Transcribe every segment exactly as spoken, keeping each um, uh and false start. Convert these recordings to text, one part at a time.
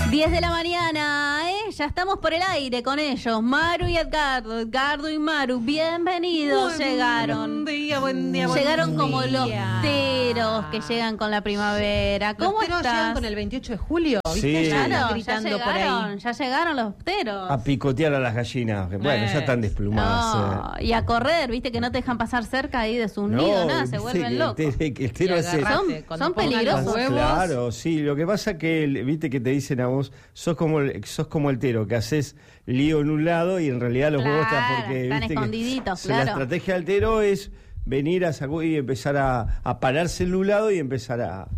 diez de la mañana, ¿eh? Ya estamos por el aire con ellos. Maru y Edgardo, Edgardo y Maru, bienvenidos. Buen llegaron. día, buen día, buen Llegaron día. como los teros que llegan con la primavera. ¿Cómo ¿Los teros estás? llegan con el veintiocho de julio? ¿Viste? Sí. Claro, ya Gritando por llegaron, ahí. ya llegaron los teros. A picotear a las gallinas. que, Bueno, Eh. ya están desplumadas. No, y a correr, viste que no te dejan pasar cerca ahí de sus No, nidos, nada, se viste vuelven que locos. el te- el tero Y hace- agarrate, Son- cuando son pongan los peligrosos. huevos. Claro, sí. Lo que pasa que, el- viste que te dicen a vos, sos como el, sos como el tero, que haces lío en un lado y en realidad los huevos están Claro, porque... están viste que escondiditos, se- La claro. estrategia del tero es venir a sacudir y empezar a, a pararse en un lado y empezar a...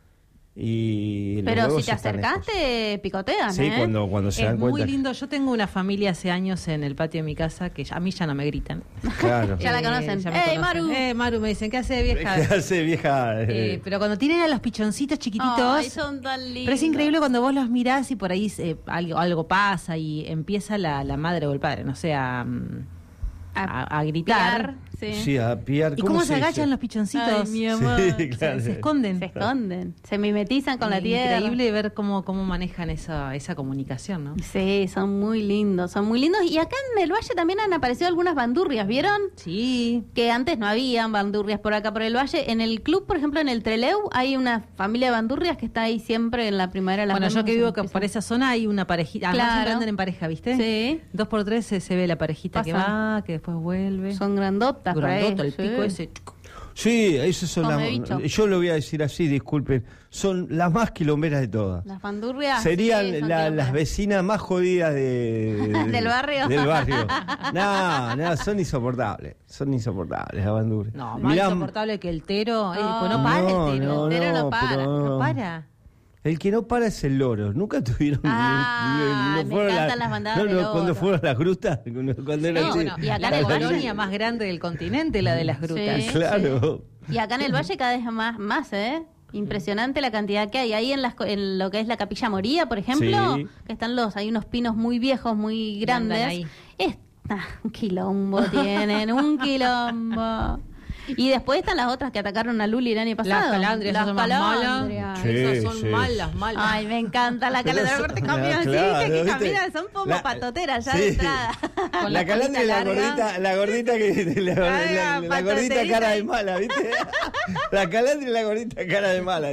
Y los Pero huevos si te están acercaste, picotean, Sí, ¿eh? cuando, cuando se Es dan muy cuenta. lindo. Yo tengo una familia hace años en el patio de mi casa que ya- a mí ya no me gritan. Claro. Ya la conocen. ya me ¡Ey, conocen. Maru! Eh, Maru, me dicen, ¿qué hace, vieja? ¿Qué hace vieja? Eh, pero cuando tienen a los pichoncitos chiquititos, Ay, son tan lindos. pero es increíble cuando vos los mirás y por ahí eh, algo, algo pasa y empieza la, la madre o el padre, no sé, a, mm, a, a gritar. Piar, sí. Sí, a piar. ¿Y cómo se, dice? agachan los pichoncitos? Ay, mi amor. Sí, Se- claro. se, esconden. Se esconden, se mimetizan con la tierra. Increíble ver cómo, cómo manejan esa, esa comunicación, ¿no? Sí, son muy lindos, son muy lindos. Y acá en el valle también han aparecido algunas bandurrias, ¿vieron? Sí. Que antes no habían bandurrias por acá por el valle. En el club, por ejemplo, en el Treleu, hay una familia de bandurrias que está ahí siempre en la primavera. las Bueno, yo vemos que en vivo el que piso. por esa zona hay una parejita. Además, Claro. siempre andan en pareja, ¿viste? Sí. Dos por tres se, se ve la parejita que Pasan. va, que después vuelve. Son grandotas por ahí. Grandoto, el sí. pico ese. Sí, esas son Come las... bicho. Yo lo voy a decir así, disculpen. Son las más quilomberas de todas. Las bandurrias. Serían sí, son la- quilomberas. las vecinas más jodidas de, de- ¿Del barrio? Del barrio. No, no, son insoportables. Son insoportables las bandurrias. No, más Mirá, insoportable que el tero. Eh, No. pues no para No, el tero. no, El tero no no, para, pero- No para. El que no para es el loro. Nunca tuvieron. Ah, me encantan las bandadas no, de no, loro. Cuando fueron las grutas. Cuando cuando era No, así, bueno, y acá La en el valle- colonia más grande del continente, la de las grutas. Sí. Claro. Y acá en el valle cada vez más, más, ¿eh? Impresionante la cantidad que hay. Ahí en, las, co- en lo que es la Capilla Moría, por ejemplo, Sí. que están los, hay unos pinos muy viejos, muy Y andan grandes. ahí. Es, ah, un quilombo tienen, un quilombo. Y después están las otras que atacaron a Luli el año pasado. Las calandrias, Las esas son más malas. calandrias. Sí, Esas son sí. malas, malas. Ay, me encanta la Pero calandria. eso- Aparte ah, caminan así, claro, viste, que ¿viste? caminan, son como La- patoteras ya sí. de entrada. Con La la calandria y la colita larga. gordita, la gordita que la, la- la- la gordita patoterita cara ahí. de mala, ¿viste? La calandria y la gordita cara de mala.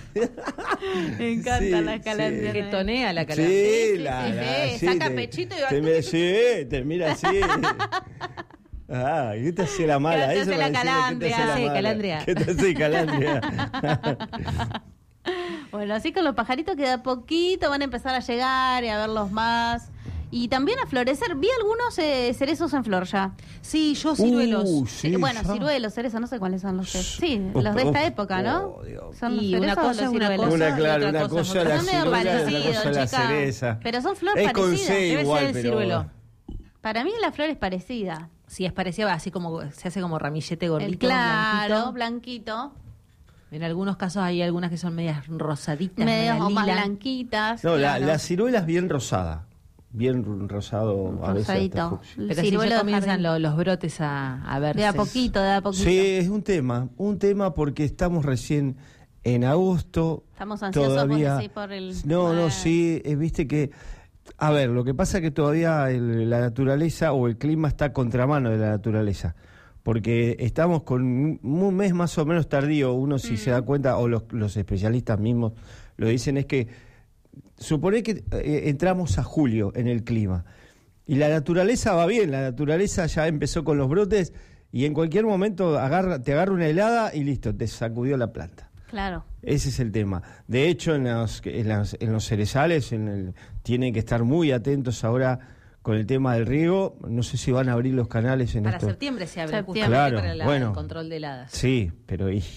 Me encantan Sí, las calandrias. Que tonea la calandria. Sí, sí, la, sí, la- sí, saca pechito y va- te mira, sí, te mira así. Ah, ¿qué te hace la mala? ¿Qué te Eso hace la me decía, ¿qué te calandria? hace la Sí, mala? calandria. ¿Qué te hace calandria? Bueno, así con los pajaritos que de a poquito van a empezar a llegar y a verlos más. Y también a florecer. Vi algunos eh, cerezos en flor ya. Sí, yo ciruelos. Uh, sí, Eh, bueno, ya. ciruelos, cerezos, no sé cuáles son los que. Sí, Oh, los de esta oh, época, ¿no? oh, Dios. Son los Y una cerezos o cosa los es una ciruelos. cosa. Una, y claro, otra una cosa es cosa otra. la Son medio ciruela, otra parecidos, cosa la chica. cereza. Pero son flor Es con parecida. C Debe igual, ser el pero... ciruelo. Para mí la flor es parecida. Sí, es parecida, así como se hace como ramillete El gordito, claro, blanquito. blanquito. En algunos casos hay algunas que son medias rosaditas, Medias media o más lila. blanquitas. No, la, claro. la ciruela es bien rosada. Bien rosado, a veces hasta Rosadito. fucsia. El Pero si ciruelo ya de comienzan jardín. lo- los brotes a, a verse. De a poquito, de a poquito. Sí, es un tema, un tema porque estamos recién en agosto. Estamos ansiosos todavía. por, sí, por el... No, no, Eh, sí, eh, viste que... A ver, lo que pasa es que todavía el- la naturaleza o el clima está a contramano de la naturaleza. Porque estamos con un, un mes más o menos tardío, uno si se da cuenta, o los, los especialistas mismos lo dicen, es que supone que eh, entramos a julio en el clima. Y la naturaleza va bien, la naturaleza ya empezó con los brotes y en cualquier momento agarra, te agarra una helada y listo, te sacudió la planta. Claro. Ese es el tema. De hecho, en los, en las- en los cerezales en el- tienen que estar muy atentos ahora con el tema del riego. No sé si van a abrir los canales en Para esto. septiembre se abre Septiembre. justamente Claro, para la- bueno. el control de heladas. Sí, pero y,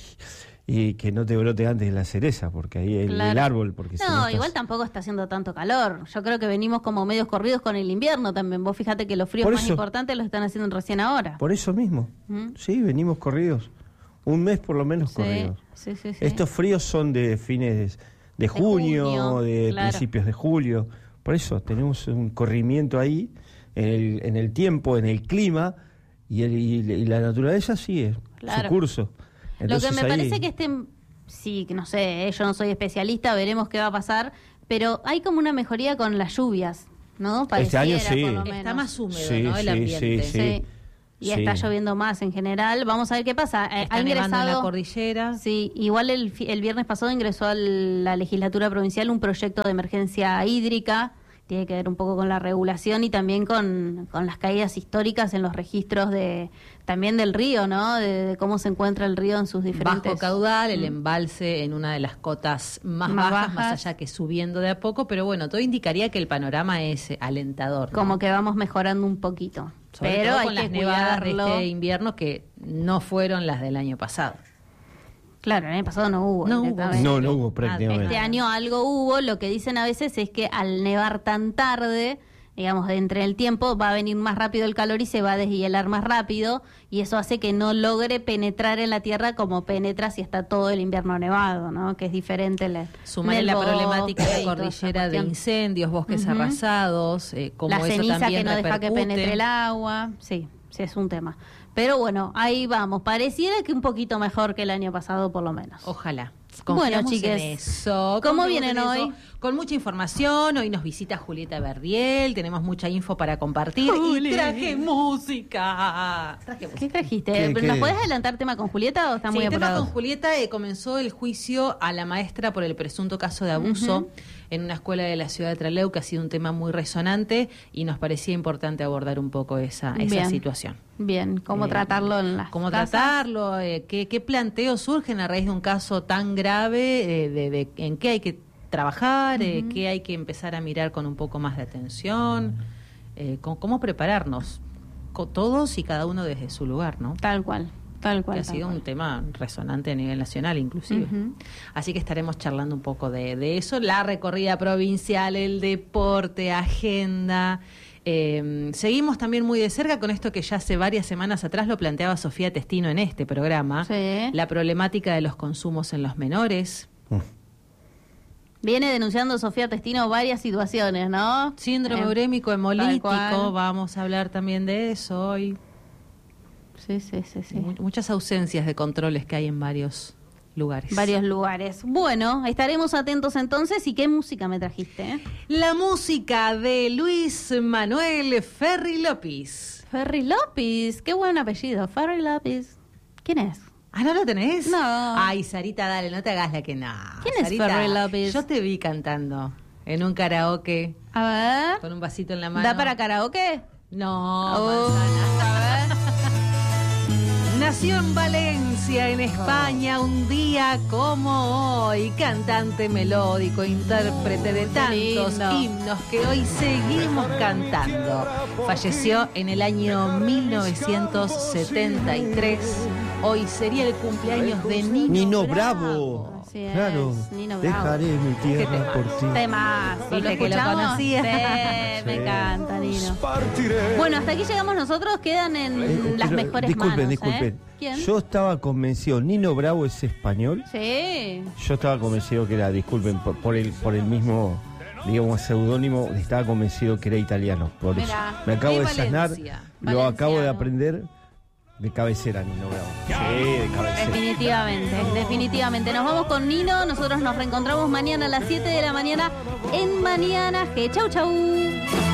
y que no te brote antes de la cereza, porque ahí el, Claro. el árbol, porque si No, no estás- igual tampoco está haciendo tanto calor. Yo creo que venimos como medios corridos con el invierno también. Vos fíjate que los fríos Por más eso. importantes los están haciendo recién ahora. Por eso mismo. ¿Mm? Sí, venimos corridos. Un mes por lo menos Sí, corridos. sí, sí, sí. Estos fríos son de fines de, de junio, junio, de claro. principios de julio. Por eso tenemos un corrimiento ahí en el, en el tiempo, en el clima, y, el, y, y la naturaleza sigue Claro. su curso. Lo que Entonces me ahí- parece que estén, sí, que no sé, eh, yo no soy especialista, veremos qué va a pasar, pero hay como una mejoría con las lluvias, ¿no? Este año Pareciera, sí. por lo menos. Está más húmedo, Sí, ¿no? El sí, ambiente. sí, Sí. Y Sí. está lloviendo más en general. Vamos a ver qué pasa. Eh, Está ha nevando en la ingresado. cordillera. Sí, igual el, fi- el viernes pasado ingresó a la legislatura provincial un proyecto de emergencia hídrica. Tiene que ver un poco con la regulación y también con, con las caídas históricas en los registros de también del río, ¿no? De, de cómo se encuentra el río en sus diferentes... Bajo caudal, el Mm. embalse en una de las cotas más, Más bajas, más bajas. allá que subiendo de a poco, pero bueno, todo indicaría que el panorama es eh, alentador, ¿no? Como que vamos mejorando un poquito. Sobre Pero todo hay con que las nevadas de cuidarlo. este invierno que no fueron las del año pasado. Claro, el año pasado no hubo. No hubo. directamente. No, no hubo prácticamente. Este año algo hubo, lo que dicen a veces es que al nevar tan tarde, digamos, de entre el tiempo, va a venir más rápido el calor y se va a deshielar más rápido, y eso hace que no logre penetrar en la tierra como penetra si está todo el invierno nevado, ¿no? Que es diferente. La, Sumarle en el la bosque problemática de y la toda esa cordillera de cuestión. incendios, bosques Ujú. arrasados, eh, como La eso ceniza también que no deja que repercute. penetre el agua, sí, sí es un tema. Pero bueno, ahí vamos. Pareciera que un poquito mejor que el año pasado, por lo menos. Ojalá. Bueno, Confiamos chiques, en eso. ¿cómo Confiamos vienen en eso. hoy? Con mucha información. Hoy nos visita Julieta Berriel. Tenemos mucha info para compartir. Juli. Y traje música. Traje música. ¿Qué trajiste? ¿Qué- ¿Nos qué? podés adelantar tema con Julieta o está Sí, muy el tema apurado? con Julieta eh, comenzó el juicio a la maestra por el presunto caso de abuso Ujú. en una escuela de la ciudad de Trelew, que ha sido un tema muy resonante y nos parecía importante abordar un poco esa, esa Bien. situación. Bien, ¿cómo Eh, tratarlo en las ¿Cómo casas? tratarlo? Eh, ¿qué, ¿Qué planteos surgen a raíz de un caso tan grave? eh, de, de- ¿En qué hay que trabajar? eh, Ujú. ¿Qué hay que empezar a mirar con un poco más de atención? Eh, con- ¿Cómo prepararnos? Con todos y cada uno desde su lugar, ¿no? Tal cual, tal cual. Que ha tal sido cual. un tema resonante a nivel nacional inclusive. Ujú. Así que estaremos charlando un poco de, de eso, la recorrida provincial, el deporte, agenda. Eh, seguimos también muy de cerca con esto que ya hace varias semanas atrás lo planteaba Sofía Testino en este programa, Sí. la problemática de los consumos en los menores. Mm. Viene denunciando Sofía Testino varias situaciones, ¿no? Síndrome Eh, urémico hemolítico, cual. vamos a hablar también de eso hoy. Sí, sí, sí, sí. Mu- Muchas ausencias de controles que hay en varios lugares. Varios lugares. Bueno, estaremos atentos entonces. ¿Y qué música me trajiste? eh? La música de Luis Manuel Ferri López. Ferry López, qué buen apellido. Ferry López. ¿Quién es? Ah, ¿no lo tenés? No. Ay, Sarita, dale, no te hagas la que no. ¿Quién es Sarita, Ferri López? Yo te vi cantando en un karaoke A ver. con un vasito en la mano. ¿Da para karaoke? No, Oh, manzana. a ver. Nació en Valencia, en España, un día como hoy. Cantante melódico, intérprete de tantos lindo. himnos que hoy seguimos cantando. Falleció en el año mil novecientos setenta y tres. Hoy sería el cumpleaños de Nino, Nino Bravo. Bravo. Así es, Claro. Nino Bravo. Dejaré mi ¿Qué tierra tema? por ti. Temas. ¿Lo Viste que lo escuchamos? conocía. Sí, me Sí. encanta, Nino. Bueno, hasta aquí llegamos nosotros. Quedan en Eh, las pero, mejores disculpen, manos. disculpen. ¿eh? ¿Quién? Yo estaba convencido, Nino Bravo es español. Sí. Yo estaba convencido que era, disculpen, por, por el por el mismo, digamos, seudónimo, estaba convencido que era italiano. Por eso. Mirá, Me acabo de de sanar, Valencia. lo acabo de Valenciano. aprender de cabecera, Nino Bravo. Sí, de cabecera. Definitivamente, definitivamente. Nos vamos con Nino. Nosotros nos reencontramos mañana a las siete de la mañana en Mañana G. Chau, chau.